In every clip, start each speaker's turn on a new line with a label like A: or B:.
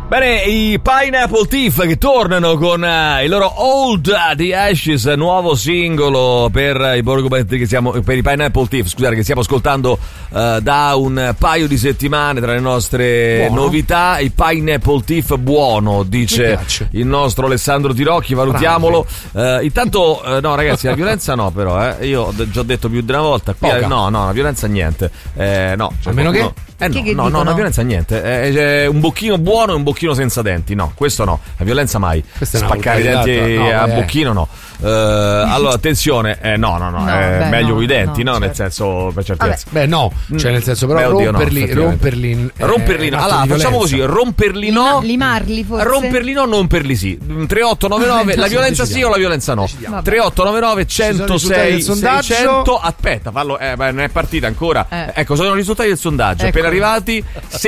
A: Bene, i Pineapple Thief che tornano con il loro Old The Ashes, nuovo singolo per i Borgo Band per i Pineapple Thief, scusate, che stiamo ascoltando da un paio di settimane tra le nostre novità. I Pineapple Thief, buono, dice il nostro Alessandro Tirocchi, valutiamolo. Intanto no ragazzi, la violenza no, però io ho già detto più di una volta qui, no, la violenza niente, no, cioè,
B: almeno che
A: no, la violenza niente, c'è un bocchino buono e un bocchino senza denti, no, questo no, la violenza mai. Spaccare i denti a bocchino no. Allora attenzione, no, è meglio con i denti, no, nel senso, per certi versi.
B: Beh no, cioè nel senso, però romperli no. Allora facciamo così, romperli no,
C: limarli forse,
A: romperli no, non perli sì. 3899 la violenza sì o la violenza no. 3899 106 600. Aspetta, fallo, non è partita ancora. Ecco, sono i risultati del sondaggio. Appena arrivati,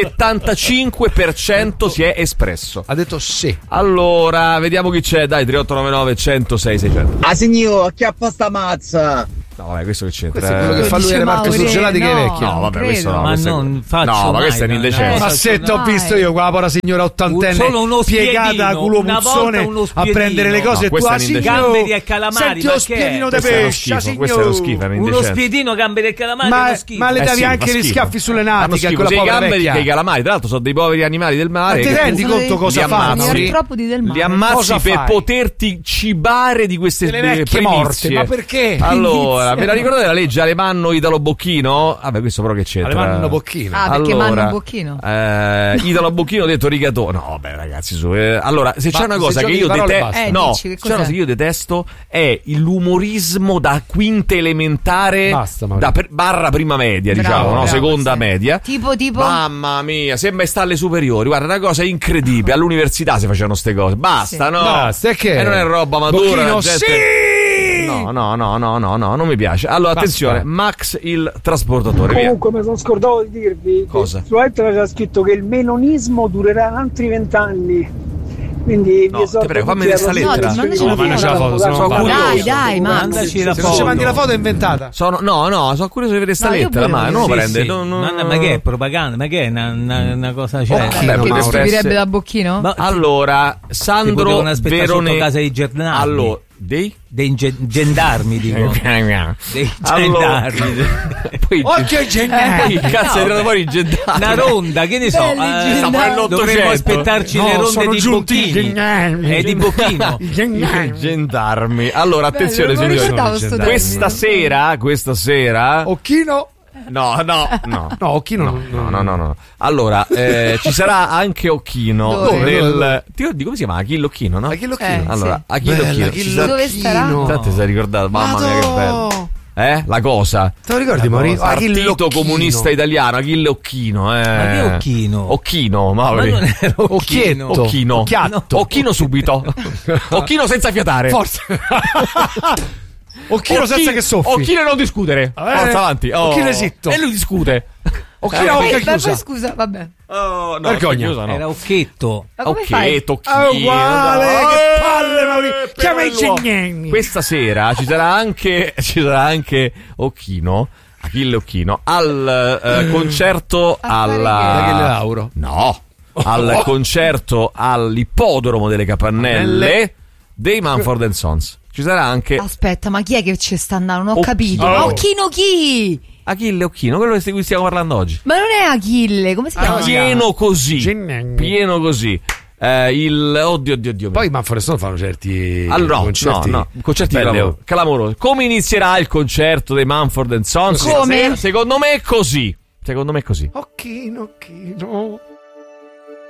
A: 75% si è espresso.
B: Ha detto sì.
A: Allora, vediamo chi c'è. Dai, 3899 106 600.
D: Ah signor, acchiappa sta mazza.
A: No, vabbè, questo che c'entra?
B: Questo è quello che fa lui alle Marche surgelati che è vecchio.
A: No, vabbè, questo no.
E: Ma non faccio.
A: No, ma questo è un indecente.
B: Ma se t'ho visto io qua, povera signora ottantenne piegata a culo puzzone a prendere le cose, tu
E: gamberi e calamari.
B: Senti lo spiedino di pesce,
A: questo è lo schifo,
E: uno spiedino, gamberi e calamari.
B: Ma le davi anche gli schiaffi sulle natiche a quella povera
A: gamberi
B: vecchia.
A: che i calamari, tra l'altro sono dei poveri animali del mare.
B: Ma ti rendi conto cosa fanno?
A: Li ammazzi per poterti cibare di queste
B: vecchie morte. Ma perché?
A: Allora, ve la ricordate la legge Alemanno Italo Bocchino? Vabbè, questo però che c'entra?
B: Alemanno Bocchino.
C: Perché Manno Bocchino.
A: Italo Bocchino detto rigatone. No, vabbè ragazzi, allora, se c'è una cosa che io detesto, no, c'è una cosa che io detesto è l'umorismo da quinta elementare, barra prima media, diciamo, no? Seconda media.
C: Tipo.
A: Mamma mia, sembra stare alle superiori. Guarda, una cosa incredibile. All'università si facevano ste cose. Basta, no?
B: Basta, è che
A: non è roba matura.
B: Bocchino,
A: gente... No, non mi piace. Allora, attenzione, Max il trasportatore.
F: Comunque mi sono scordato di dirvi
A: cosa?
F: Su Etna c'è scritto che il menonismo durerà altri 20 anni. Quindi
A: no, ti prego, fammi vedere sta lettera.
B: Mandaci la foto, sono curioso.
C: Dai, mandaci la foto.
B: Se non ci mandi la foto è inventata.
A: Sono curioso di vedere sta lettera, ma non lo prende.
E: Ma che è propaganda? Ma che è una cosa
C: Lo scriverebbe da Bocchino?
A: Allora, Sandro Verone,
E: casa di Giordani.
A: Allora, dei
E: gendarmi, dico. Dei gendarmi.
B: Occhio ai gendarmi.
A: Cazzo, è tirato fuori i gendarmi.
E: Una ronda, che ne so. Dovremmo aspettarci le ronde di Bocchini. Di Bocchino.
A: I gendarmi. Allora, attenzione signori. Questa sera.
B: Occhino.
A: No,
B: Occhino
A: no. Allora, ci sarà anche Occhino ti ricordi come si chiama? Achille Occhino, no?
B: Achille Occhino.
A: Allora, Achille Occhino.
C: Dove starà?
A: Tanto sei ricordato, mamma mia che bello. La cosa.
B: Te lo ricordi, Maurizio?
A: Partito Comunista Italiano, Achille Occhino.
E: Ma che Occhino?
A: Occhino,
E: ma non era
A: Occhino. Occhino subito. Occhino senza fiatare.
B: Forza. Occhino senza che soffi.
A: Occhino non discutere. Forza avanti.
B: Occhino zitto.
A: E lui discute.
C: Occhino chiusa. Scusa, vabbè.
A: No,
B: vergogna.
A: Chiusa, no.
E: Era Occhetto.
A: Occhietto.
B: È uguale. Che palle, Maurizio. Chiama i gegneni.
A: Questa sera ci sarà anche Occhino. Achille Occhino al concerto alla al concerto all'ippodromo delle Capannelle dei Mumford & Sons. Ci sarà anche.
C: Aspetta, ma chi è che ci sta andando? Non ho capito. Ma Occhino chi?
A: Achille Occhino, quello di cui stiamo parlando oggi.
C: Ma non è Achille, come si chiama?
A: Pieno così. Oddio.
B: Poi i Mumford & Sons fanno certi concerti.
A: No, concerti clamorosi. Come inizierà il concerto dei Mumford & Sons?
C: Come?
A: Secondo me è così.
B: Occhino.